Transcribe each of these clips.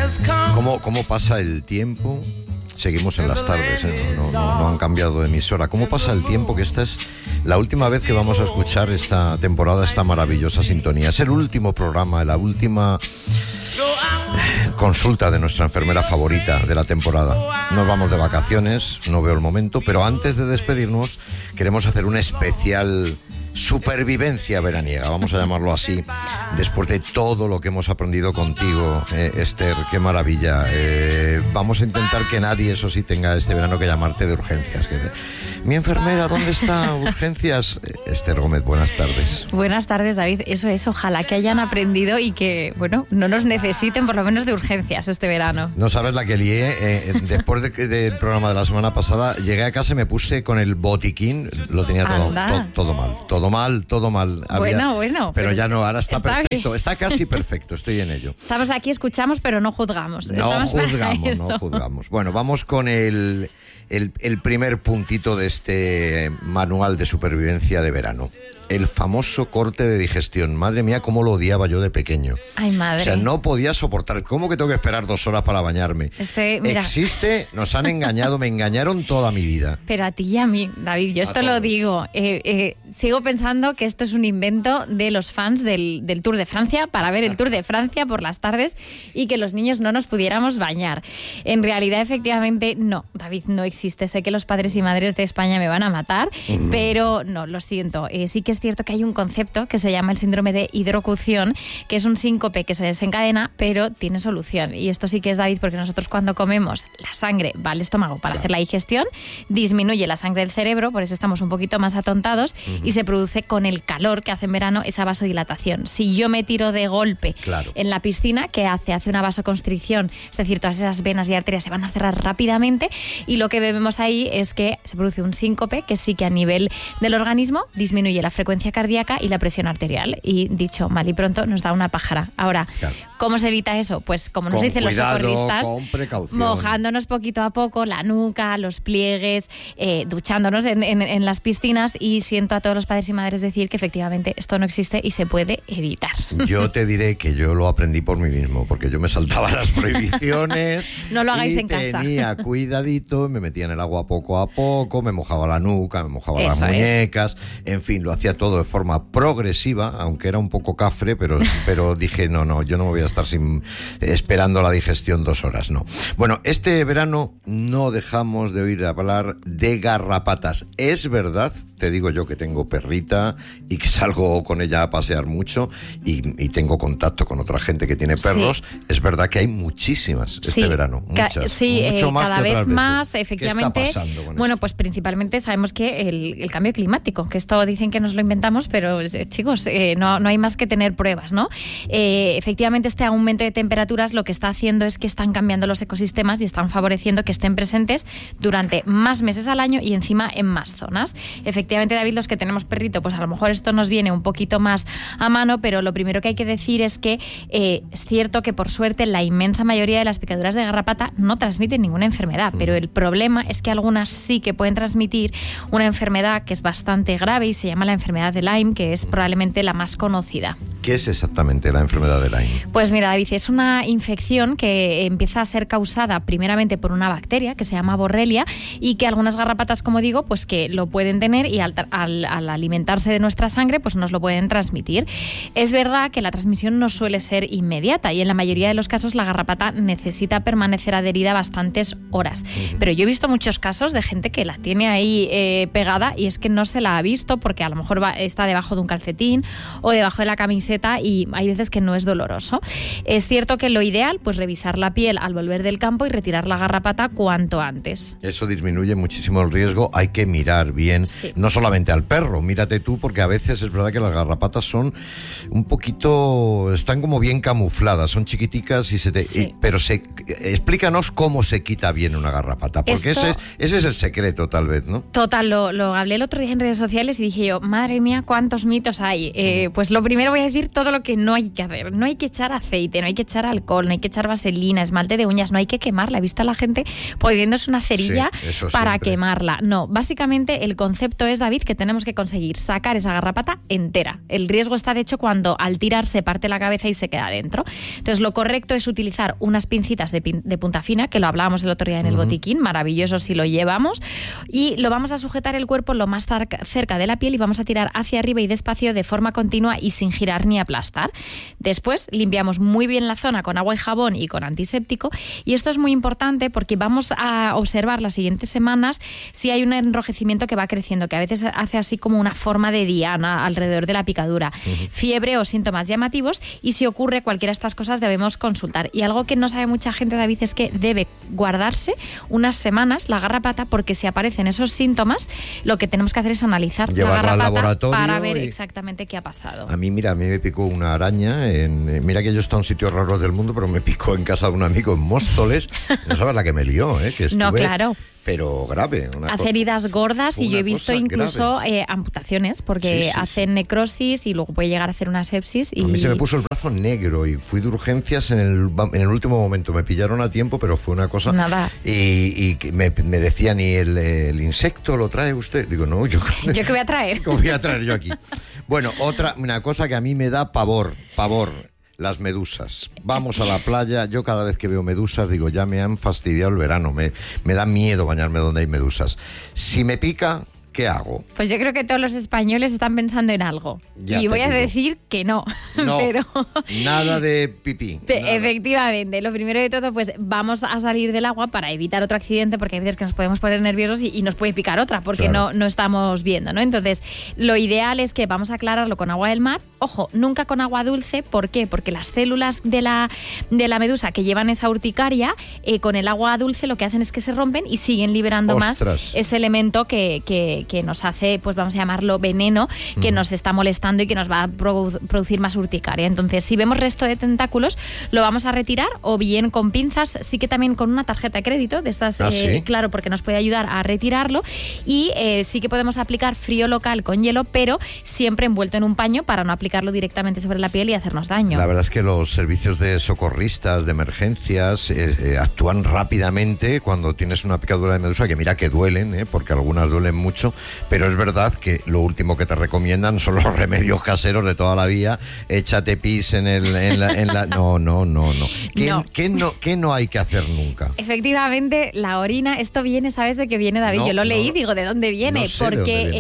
¿Cómo pasa el tiempo? Seguimos en las tardes, no han cambiado de emisora. ¿Cómo pasa el tiempo? Que esta es la última vez que vamos a escuchar esta temporada, esta maravillosa sintonía. Es el último programa, la última consulta de nuestra enfermera favorita de la temporada. Nos vamos de vacaciones, no veo el momento, pero antes de despedirnos queremos hacer un especial supervivencia veraniega, vamos a llamarlo así, después de todo lo que hemos aprendido contigo, Esther, qué maravilla. Vamos a intentar que nadie, eso sí, tenga este verano que llamarte de urgencias. Mi enfermera, ¿dónde está? Urgencias. Esther Gómez, buenas tardes. Buenas tardes, David. Eso es, ojalá que hayan aprendido y que, bueno, no nos necesiten por lo menos de urgencias este verano. No sabes la que lié. Después del programa de la semana pasada, llegué a casa y me puse con el botiquín, lo tenía todo mal. Todo mal. Bueno. Pero ya no, ahora está perfecto. Bien. Está casi perfecto, estoy en ello. Estamos aquí, escuchamos, pero no juzgamos. No juzgamos. Bueno, vamos con el primer puntito de este manual de supervivencia de verano. El famoso corte de digestión. Madre mía, cómo lo odiaba yo de pequeño. Ay, madre. O sea, no podía soportar. ¿Cómo que tengo que esperar 2 horas para bañarme? Mira. Existe, nos han engañado, me engañaron toda mi vida. Pero a ti y a mí, David, yo esto lo digo. Sigo pensando que esto es un invento de los fans del Tour de Francia, para ver el Tour de Francia por las tardes y que los niños no nos pudiéramos bañar. En realidad, efectivamente, no, David, no existe. Sé que los padres y madres de España me van a matar, pero no, lo siento. Sí que es cierto que hay un concepto que se llama el síndrome de hidrocución, que es un síncope que se desencadena, pero tiene solución. Y esto sí que es, David, porque nosotros cuando comemos, la sangre va al estómago para hacer la digestión, disminuye la sangre del cerebro, por eso estamos un poquito más atontados, y se produce con el calor que hace en verano esa vasodilatación. Si yo me tiro de golpe en la piscina, ¿qué hace? Hace una vasoconstricción, es decir, todas esas venas y arterias se van a cerrar rápidamente, y lo que vemos ahí es que se produce un síncope que sí que a nivel del organismo disminuye la frecuencia cardíaca y la presión arterial, y dicho mal y pronto nos da una pájara. Ahora, ¿cómo se evita eso? Pues como nos dicen los socorristas, con precaución, mojándonos poquito a poco la nuca, los pliegues, duchándonos en las piscinas, y siento a todos los padres y madres decir que efectivamente esto no existe y se puede evitar. Yo te diré que yo lo aprendí por mí mismo, porque yo me saltaba las prohibiciones. No lo hagáis en casa. Tenía cuidadito, me metía en el agua poco a poco, me mojaba la nuca, me mojaba las muñecas, en fin, lo hacía todo de forma progresiva, aunque era un poco cafre, pero dije, no, yo no me voy a estar esperando la digestión 2 horas, no. Bueno, este verano no dejamos de oír hablar de garrapatas. Es verdad, te digo yo que tengo perrita y que salgo con ella a pasear mucho y tengo contacto con otra gente que tiene perros. Sí. Es verdad que hay muchísimas este verano, muchas. Mucho más cada vez más, veces. efectivamente. ¿Qué está pasando con bueno, esto? Pues principalmente sabemos que el cambio climático, que esto dicen que nos lo inventamos, pero chicos, no hay más que tener pruebas, ¿no? Efectivamente, este aumento de temperaturas lo que está haciendo es que están cambiando los ecosistemas y están favoreciendo que estén presentes durante más meses al año y encima en más zonas. Efectivamente, David, los que tenemos perrito, pues a lo mejor esto nos viene un poquito más a mano, pero lo primero que hay que decir es que es cierto que por suerte la inmensa mayoría de las picaduras de garrapata no transmiten ninguna enfermedad, pero el problema es que algunas sí que pueden transmitir una enfermedad que es bastante grave y se llama la enfermedad de Lyme, que es probablemente la más conocida. ¿Qué es exactamente la enfermedad de Lyme? Pues mira, David, es una infección que empieza a ser causada primeramente por una bacteria que se llama Borrelia y que algunas garrapatas, como digo, pues que lo pueden tener y al alimentarse de nuestra sangre, pues nos lo pueden transmitir. Es verdad que la transmisión no suele ser inmediata y en la mayoría de los casos la garrapata necesita permanecer adherida bastantes horas. Pero yo he visto muchos casos de gente que la tiene ahí pegada y es que no se la ha visto porque a lo mejor está debajo de un calcetín o debajo de la camiseta y hay veces que no es doloroso. Es cierto que lo ideal, pues revisar la piel al volver del campo y retirar la garrapata cuanto antes. Eso disminuye muchísimo el riesgo, hay que mirar bien, no solamente al perro, mírate tú, porque a veces es verdad que las garrapatas son un poquito, están como bien camufladas, son chiquiticas pero explícanos cómo se quita bien una garrapata, porque ese es el secreto tal vez, ¿no? Total, lo hablé el otro día en redes sociales y dije yo, madre Madre mía, cuántos mitos hay. Pues lo primero voy a decir todo lo que no hay que hacer. No hay que echar aceite, no hay que echar alcohol, no hay que echar vaselina, esmalte de uñas, no hay que quemarla. He visto a la gente poniéndose una cerilla para siempre quemarla. No, básicamente el concepto es, David, que tenemos que conseguir sacar esa garrapata entera. El riesgo está, de hecho, cuando al tirar se parte la cabeza y se queda dentro. Entonces, lo correcto es utilizar unas pincitas de punta fina, que lo hablábamos el otro día en el botiquín, maravilloso si lo llevamos, y lo vamos a sujetar el cuerpo lo más cerca de la piel y vamos a tirar hacia arriba y despacio de forma continua y sin girar ni aplastar. Después limpiamos muy bien la zona con agua y jabón y con antiséptico, y esto es muy importante porque vamos a observar las siguientes semanas si hay un enrojecimiento que va creciendo, que a veces hace así como una forma de diana alrededor de la picadura, fiebre o síntomas llamativos, y si ocurre cualquiera de estas cosas debemos consultar. Y algo que no sabe mucha gente, David, es que debe guardarse unas semanas la garrapata, porque si aparecen esos síntomas, lo que tenemos que hacer es analizar llevarla la garrapata al laboratorio para ver exactamente qué ha pasado. A mí me picó una araña mira que yo he estado en sitios raros del mundo, pero me picó en casa de un amigo en Móstoles. No sabes la que me lió, que estuve, no, claro, pero grave. Hacer heridas gordas, y yo he visto incluso amputaciones, porque hacen necrosis y luego puede llegar a hacer una sepsis. A mí se me puso el brazo negro y fui de urgencias en el último momento. Me pillaron a tiempo, pero fue una cosa... Nada. Y me decían, ¿y el insecto lo trae usted? Digo, no, yo... ¿Yo qué voy a traer? ¿Qué voy a traer yo aquí? Bueno, una cosa que a mí me da pavor. Las medusas. Vamos a la playa, yo cada vez que veo medusas digo, ya me han fastidiado el verano, me da miedo bañarme donde hay medusas. Si me pica, ¿qué hago? Pues yo creo que todos los españoles están pensando en algo. Y voy a decir que no. Pero nada de pipí. Nada. Efectivamente. Lo primero de todo, pues vamos a salir del agua para evitar otro accidente, porque hay veces que nos podemos poner nerviosos y nos puede picar otra, porque no estamos viendo, ¿no? Entonces, lo ideal es que vamos a aclararlo con agua del mar. Ojo, nunca con agua dulce. ¿Por qué? Porque las células de la medusa que llevan esa urticaria, con el agua dulce lo que hacen es que se rompen y siguen liberando más ese elemento que nos hace, pues vamos a llamarlo veneno, que nos está molestando y que nos va a producir más urticaria. Entonces, si vemos resto de tentáculos, lo vamos a retirar, o bien con pinzas, sí que también con una tarjeta de crédito de estas, claro, porque nos puede ayudar a retirarlo, y sí que podemos aplicar frío local con hielo, pero siempre envuelto en un paño para no aplicarlo directamente sobre la piel y hacernos daño. La verdad es que los servicios de socorristas, de emergencias, actúan rápidamente cuando tienes una picadura de medusa, que mira que duelen, porque algunas duelen mucho, pero es verdad que lo último que te recomiendan son los remedios caseros de toda la vida. Échate pis en la... No. ¿Qué no hay que hacer nunca? Efectivamente, la orina, esto viene, ¿sabes de qué viene, David? Yo lo leí, digo, ¿de dónde viene? No sé porque de dónde viene.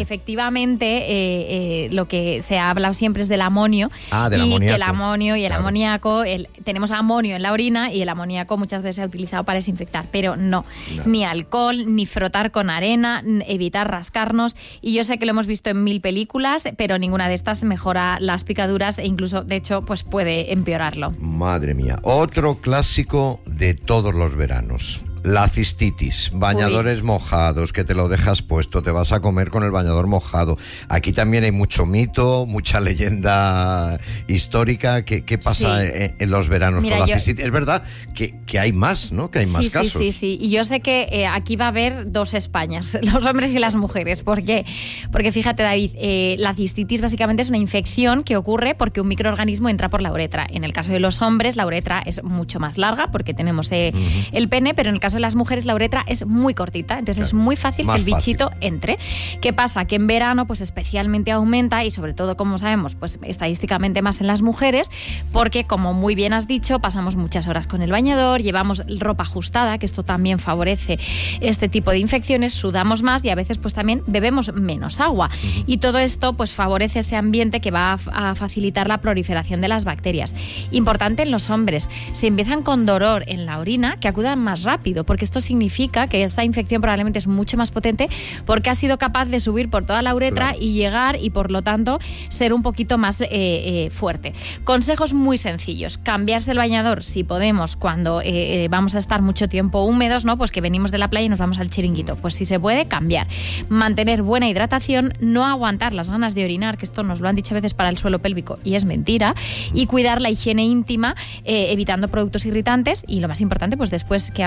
Efectivamente lo que se ha hablado siempre es del amonio. Del y amoníaco. que el amonio y el amoníaco, tenemos amonio en la orina, y el amoníaco muchas veces se ha utilizado para desinfectar, pero no. Ni alcohol, ni frotar con arena, evitar rascarnos. Y yo sé que lo hemos visto en 1000 películas, pero ninguna de estas mejora las picaduras, e incluso, de hecho, pues puede empeorarlo. Madre mía. Otro clásico de todos los veranos. La cistitis, bañadores mojados, que te lo dejas puesto, te vas a comer con el bañador mojado. Aquí también hay mucho mito, mucha leyenda histórica. ¿Qué pasa en los veranos con la cistitis? Es verdad que hay más, ¿no? Que hay más casos. Sí. Y yo sé que aquí va a haber dos Españas, los hombres y las mujeres. ¿Por qué? Porque fíjate, David, la cistitis básicamente es una infección que ocurre porque un microorganismo entra por la uretra. En el caso de los hombres, la uretra es mucho más larga porque tenemos el pene, pero en el caso de las mujeres la uretra es muy cortita, entonces es muy fácil que el bichito entre. ¿Qué pasa? Que en verano pues especialmente aumenta, y sobre todo, como sabemos, pues estadísticamente más en las mujeres, porque, como muy bien has dicho, pasamos muchas horas con el bañador, llevamos ropa ajustada, que esto también favorece este tipo de infecciones, sudamos más y a veces pues también bebemos menos agua, y todo esto pues favorece ese ambiente que va a facilitar la proliferación de las bacterias. Importante en los hombres, si empiezan con dolor en la orina, que acudan más rápido, porque esto significa que esta infección probablemente es mucho más potente, porque ha sido capaz de subir por toda la uretra y llegar, y por lo tanto ser un poquito más fuerte. Consejos muy sencillos: cambiarse el bañador si podemos cuando vamos a estar mucho tiempo húmedos, ¿no? Pues que venimos de la playa y nos vamos al chiringuito, pues si se puede, cambiar. Mantener buena hidratación, no aguantar las ganas de orinar, que esto nos lo han dicho a veces para el suelo pélvico y es mentira, y cuidar la higiene íntima, evitando productos irritantes, y lo más importante, pues después, que ahora en verano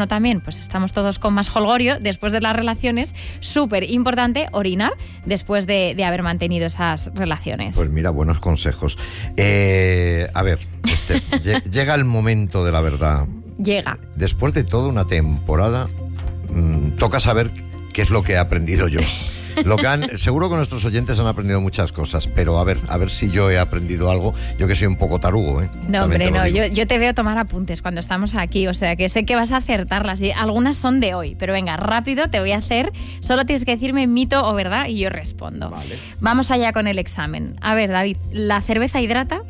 también, pues estamos todos con más jolgorio después de las relaciones. Súper importante orinar después de haber mantenido esas relaciones. Pues mira, buenos consejos. A ver, llega el momento de la verdad. Llega. Después de toda una temporada, toca saber qué es lo que he aprendido yo. Seguro que nuestros oyentes han aprendido muchas cosas, pero a ver si yo he aprendido algo. Yo que soy un poco tarugo, ¿eh? No, hombre, no. Yo te veo tomar apuntes cuando estamos aquí, o sea que sé que vas a acertarlas. Y algunas son de hoy, pero venga, rápido, te voy a hacer. Solo tienes que decirme mito o verdad y yo respondo. Vale. Vamos allá con el examen. A ver, David, ¿la cerveza hidrata?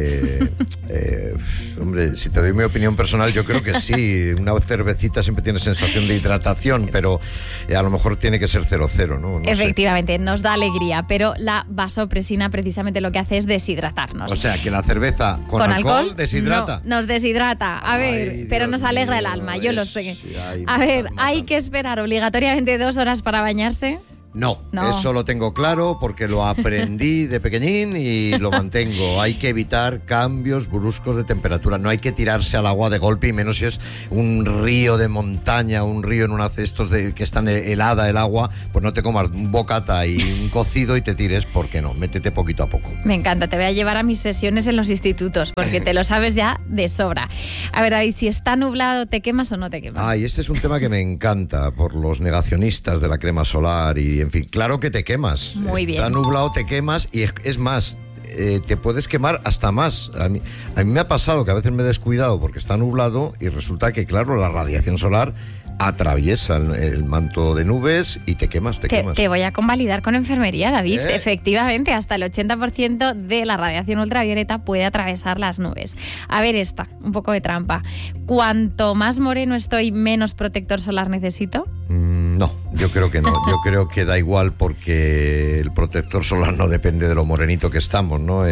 Hombre, si te doy mi opinión personal, yo creo que sí. Una cervecita siempre tiene sensación de hidratación, pero a lo mejor tiene que ser 0,0, ¿no? Efectivamente, nos da alegría, pero la vasopresina precisamente lo que hace es deshidratarnos. O sea, que la cerveza con alcohol deshidrata. No, nos deshidrata. A ver, pero nos alegra el alma, yo lo sé. A ver, ¿hay que esperar obligatoriamente 2 horas para bañarse? No, eso lo tengo claro porque lo aprendí de pequeñín y lo mantengo. Hay que evitar cambios bruscos de temperatura. No hay que tirarse al agua de golpe, y menos si es un río de montaña, un río en unos cestos que están helada el agua. Pues no te comas un bocata y un cocido y te tires, porque no, métete poquito a poco. Me encanta, te voy a llevar a mis sesiones en los institutos porque te lo sabes ya de sobra. A ver, David, si está nublado, ¿te quemas o no te quemas? Ay, este es un tema que me encanta por los negacionistas de la crema solar y, en fin, claro que te quemas. Muy bien. Está nublado, te quemas y es más, te puedes quemar hasta más. A mí me ha pasado que a veces me he descuidado porque está nublado y resulta que, claro, la radiación solar atraviesa el manto de nubes y te quemas. Te voy a convalidar con enfermería, David. Efectivamente, hasta el 80% de la radiación ultravioleta puede atravesar las nubes. A ver esta, un poco de trampa. ¿Cuanto más moreno estoy, menos protector solar necesito? No, yo creo que no. Yo creo que da igual porque el protector solar no depende de lo morenito que estamos, ¿no?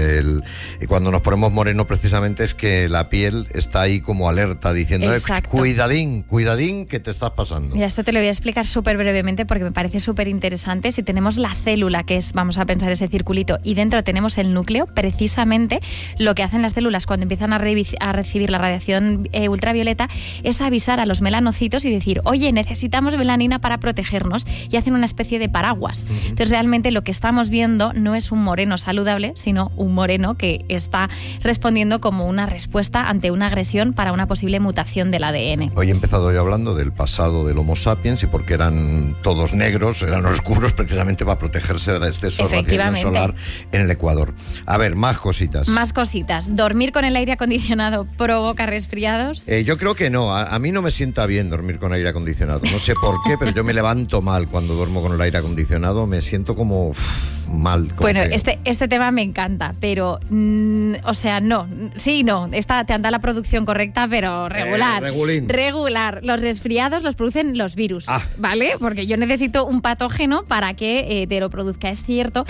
Y cuando nos ponemos moreno precisamente es que la piel está ahí como alerta diciendo cuidadín, que te estás pasando. Mira, esto te lo voy a explicar súper brevemente porque me parece súper interesante. Si tenemos la célula, que es, vamos a pensar, ese circulito, y dentro tenemos el núcleo, precisamente lo que hacen las células cuando empiezan a recibir la radiación ultravioleta es avisar a los melanocitos y decir, oye, necesitamos melanina para protegernos, y hacen una especie de paraguas. Entonces realmente lo que estamos viendo no es un moreno saludable, sino un moreno que está respondiendo como una respuesta ante una agresión para una posible mutación del ADN. Hoy he empezado yo hablando del pasado del Homo sapiens y porque eran todos negros, eran oscuros precisamente para protegerse de la exceso de radiación solar en el Ecuador. A ver, más cositas. Más cositas. ¿Dormir con el aire acondicionado provoca resfriados? Yo creo que no. A mí no me sienta bien dormir con aire acondicionado. No sé por qué, pero yo me levanto mal cuando duermo con el aire acondicionado. Me siento como mal. Bueno, este tema me encanta, pero o sea, no. Sí, no. Te anda la producción correcta, pero regular. Regular. Los resfriados los producen los virus, ¿vale? Porque yo necesito un patógeno para que te lo produzca. Es cierto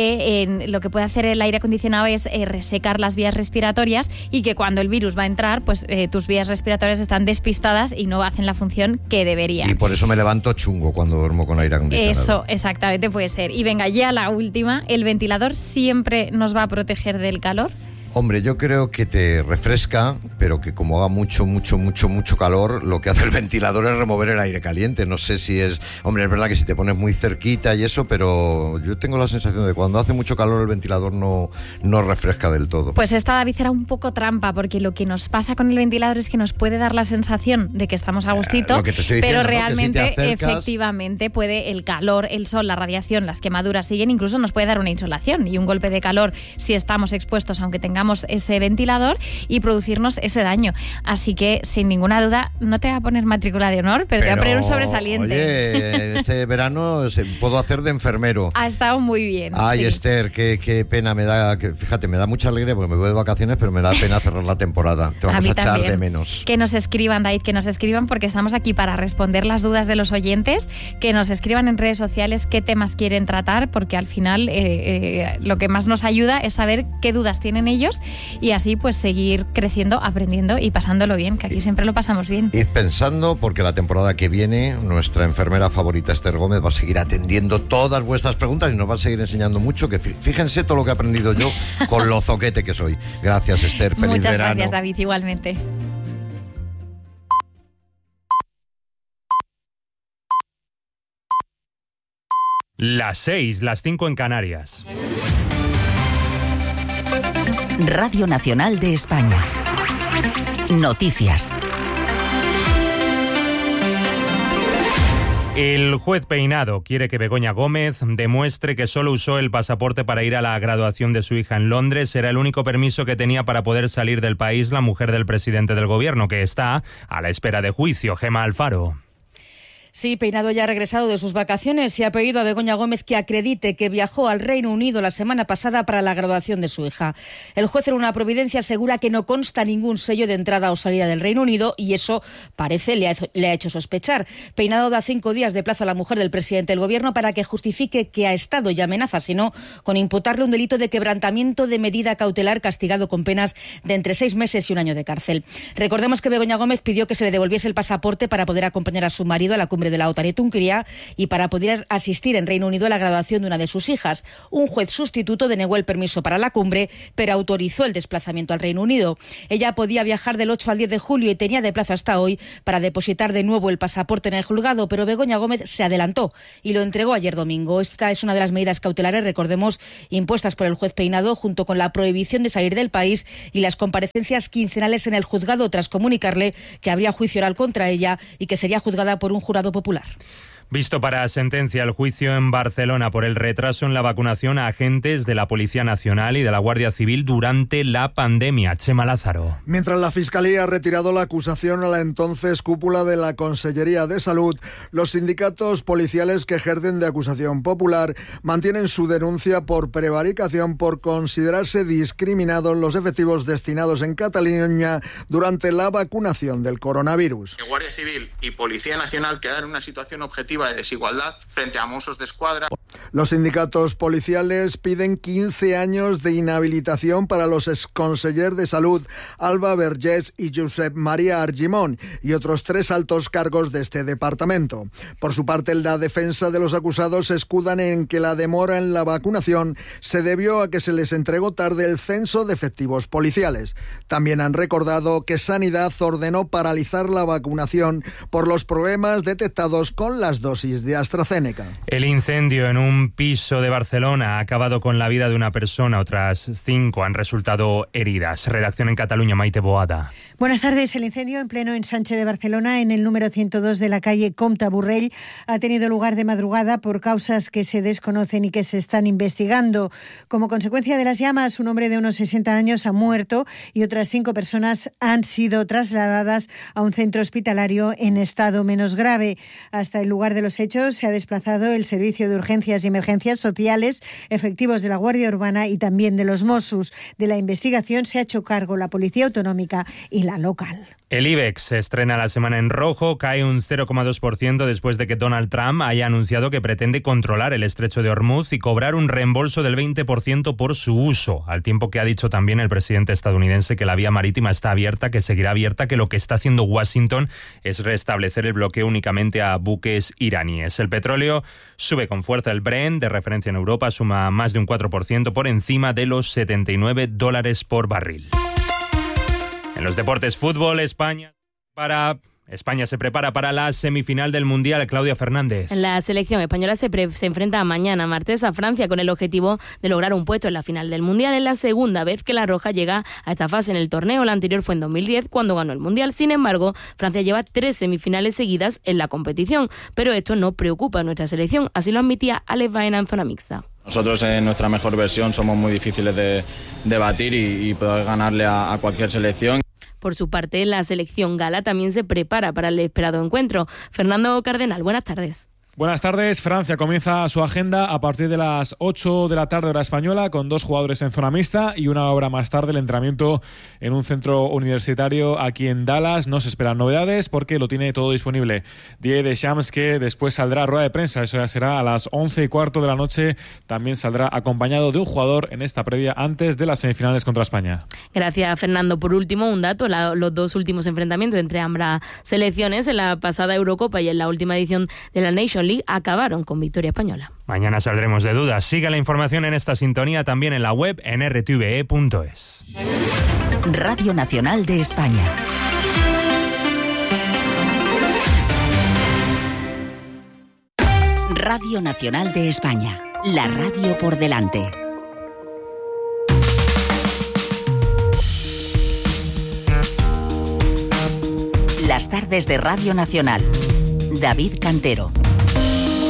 que lo que puede hacer el aire acondicionado es resecar las vías respiratorias y que cuando el virus va a entrar, pues tus vías respiratorias están despistadas y no hacen la función que deberían. Y por eso me levanto chungo cuando duermo con aire acondicionado. Eso, exactamente, puede ser. Y venga, ya la última. ¿El ventilador siempre nos va a proteger del calor? Hombre, yo creo que te refresca, pero que como haga mucho calor, lo que hace el ventilador es remover el aire caliente. No sé si es... Hombre, es verdad que si te pones muy cerquita y eso, pero yo tengo la sensación de que cuando hace mucho calor el ventilador no refresca del todo. Pues esta, David, era un poco trampa, porque lo que nos pasa con el ventilador es que nos puede dar la sensación de que estamos a gustito, pero realmente, ¿no? Que si efectivamente, puede el calor, el sol, la radiación, las quemaduras siguen, incluso nos puede dar una insolación y un golpe de calor si estamos expuestos, aunque tengamos ese ventilador, y producirnos ese daño. Así que, sin ninguna duda, no te va a poner matrícula de honor, pero te va a poner un sobresaliente. Oye, este verano puedo hacer de enfermero. Ha estado muy bien. Ay, sí. Esther, qué pena me da. Fíjate, me da mucha alegría porque me voy de vacaciones, pero me da pena cerrar la temporada. Te vamos a echar de menos. Que nos escriban, David, que nos escriban, porque estamos aquí para responder las dudas de los oyentes, que nos escriban en redes sociales qué temas quieren tratar, porque al final lo que más nos ayuda es saber qué dudas tienen ellos y así pues seguir creciendo, aprendiendo y pasándolo bien, que aquí siempre lo pasamos bien. Id pensando, porque la temporada que viene nuestra enfermera favorita, Esther Gómez, va a seguir atendiendo todas vuestras preguntas y nos va a seguir enseñando mucho, que fíjense todo lo que he aprendido yo con lo zoquete que soy. Gracias, Esther, feliz verano. Muchas gracias, David, igualmente. Las 6, las 5 en Canarias. Radio Nacional de España. Noticias. El juez Peinado quiere que Begoña Gómez demuestre que solo usó el pasaporte para ir a la graduación de su hija en Londres. Era el único permiso que tenía para poder salir del país la mujer del presidente del gobierno, que está a la espera de juicio. Gemma Alfaro. Sí, Peinado ya ha regresado de sus vacaciones y ha pedido a Begoña Gómez que acredite que viajó al Reino Unido la semana pasada para la graduación de su hija. El juez en una providencia asegura que no consta ningún sello de entrada o salida del Reino Unido y eso parece le ha hecho sospechar. Peinado da 5 días de plazo a la mujer del presidente del gobierno para que justifique que ha estado y amenaza, sino con imputarle un delito de quebrantamiento de medida cautelar castigado con penas de entre 6 meses y 1 año de cárcel. Recordemos que Begoña Gómez pidió que se le devolviese el pasaporte para poder acompañar a su marido a la cumbre de la OTAN en Hungría y para poder asistir en Reino Unido a la graduación de una de sus hijas. Un juez sustituto denegó el permiso para la cumbre, pero autorizó el desplazamiento al Reino Unido. Ella podía viajar del 8 al 10 de julio y tenía de plazo hasta hoy para depositar de nuevo el pasaporte en el juzgado, pero Begoña Gómez se adelantó y lo entregó ayer domingo. Esta es una de las medidas cautelares, recordemos, impuestas por el juez Peinado, junto con la prohibición de salir del país y las comparecencias quincenales en el juzgado, tras comunicarle que habría juicio oral contra ella y que sería juzgada por un jurado popular. Visto para sentencia el juicio en Barcelona por el retraso en la vacunación a agentes de la Policía Nacional y de la Guardia Civil durante la pandemia. Chema Lázaro. Mientras la Fiscalía ha retirado la acusación a la entonces cúpula de la Consellería de Salud, los sindicatos policiales que ejercen de acusación popular mantienen su denuncia por prevaricación por considerarse discriminados los efectivos destinados en Cataluña durante la vacunación del coronavirus. Guardia Civil y Policía Nacional quedan en una situación objetiva de desigualdad frente a Mossos d'Esquadra. Los sindicatos policiales piden 15 años de inhabilitación para los exconsellers de Salud Alba Vergés y Josep María Argimon y otros 3 altos cargos de este departamento. Por su parte, la defensa de los acusados se escudan en que la demora en la vacunación se debió a que se les entregó tarde el censo de efectivos policiales. También han recordado que Sanidad ordenó paralizar la vacunación por los problemas detectados con las dosis de AstraZeneca. El incendio en un piso de Barcelona ha acabado con la vida de una persona. Otras 5 han resultado heridas. Redacción en Cataluña, Maite Boada. Buenas tardes. El incendio en pleno ensanche de Barcelona, en el número 102 de la calle Comte Borrell, ha tenido lugar de madrugada por causas que se desconocen y que se están investigando. Como consecuencia de las llamas, un hombre de unos 60 años ha muerto y otras 5 personas han sido trasladadas a un centro hospitalario en estado menos grave. Hasta el lugar de los hechos se ha desplazado el Servicio de Urgencias y Emergencias Sociales, efectivos de la Guardia Urbana y también de los Mossos. De la investigación se ha hecho cargo la Policía Autonómica y la local. El IBEX se estrena la semana en rojo, cae un 0,2% después de que Donald Trump haya anunciado que pretende controlar el estrecho de Hormuz y cobrar un reembolso del 20% por su uso, al tiempo que ha dicho también el presidente estadounidense que la vía marítima está abierta, que seguirá abierta, que lo que está haciendo Washington es restablecer el bloqueo únicamente a buques iraníes. El petróleo sube con fuerza. El Brent, de referencia en Europa, suma más de un 4% por encima de los $79 por barril. En los deportes, fútbol, España se prepara para la semifinal del Mundial. Claudia Fernández. La selección española se enfrenta mañana martes a Francia con el objetivo de lograr un puesto en la final del Mundial. Es la segunda vez que la Roja llega a esta fase en el torneo. La anterior fue en 2010 cuando ganó el Mundial. Sin embargo, Francia lleva 3 semifinales seguidas en la competición. Pero esto no preocupa a nuestra selección. Así lo admitía Alex Baena en zona mixta. Nosotros en nuestra mejor versión somos muy difíciles de batir y poder ganarle a cualquier selección. Por su parte, la selección gala también se prepara para el esperado encuentro. Fernando Cardenal, buenas tardes. Buenas tardes. Francia comienza su agenda a partir de las 8 de la tarde hora española con 2 jugadores en zona mixta y 1 hora más tarde el entrenamiento en un centro universitario aquí en Dallas. No se esperan novedades porque lo tiene todo disponible Didier Deschamps, que después saldrá a rueda de prensa. Eso ya será a las 11:15 de la noche. También saldrá acompañado de un jugador en esta previa antes de las semifinales contra España. Gracias, Fernando. Por último, un dato. Los 2 últimos enfrentamientos entre ambas selecciones en la pasada Eurocopa y en la última edición de la Nation League acabaron con victoria española. Mañana saldremos de dudas. Sigue la información en esta sintonía también en la web en rtve.es. Radio Nacional de España. Radio Nacional de España. La radio por delante. Las tardes de Radio Nacional. David Cantero.